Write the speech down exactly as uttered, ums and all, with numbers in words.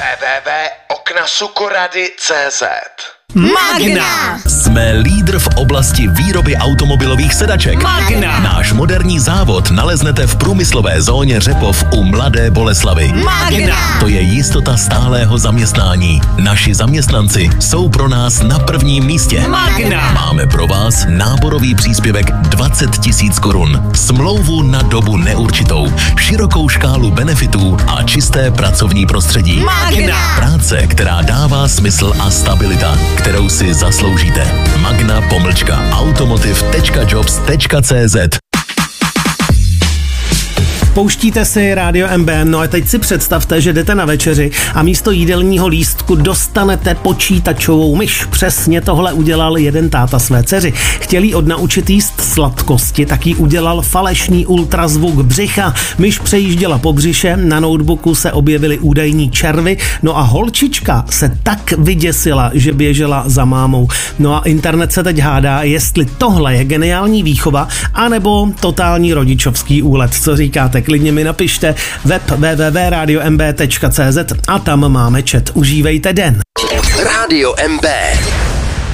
w w w tečka okna sukorady tečka cé zet. Magna! Jsme lídr v oblasti výroby automobilových sedaček. Magna! Náš moderní závod naleznete v průmyslové zóně Řepov u Mladé Boleslavi. Magna! To je jistota stálého zaměstnání. Naši zaměstnanci jsou pro nás na prvním místě. Magna! Máme pro vás náborový příspěvek dvacet tisíc korun, smlouvu na dobu neurčitou, širokou škálu benefitů a čisté pracovní prostředí. Magna! Práce, která dává smysl a stabilita, kterou si zasloužíte. Magna pomlčka automotiv tečka jobs tečka cé zet. Pouštíte si Rádio M B, no a teď si představte, že jdete na večeři a místo jídelního lístku dostanete počítačovou myš. Přesně tohle udělal jeden táta své dceři. Chtěl jí odnaučit jíst sladkosti, tak jí udělal falešný ultrazvuk břicha. Myš přejížděla po břiše, na notebooku se objevily údajní červy, no a holčička se tak vyděsila, že běžela za mámou. No a internet se teď hádá, jestli tohle je geniální výchova, anebo totální rodičovský úlet. Co říkáte? Klidně mi napište, web w w w tečka radio m b tečka cé zet a tam máme chat. Užívejte den. Rádio M B.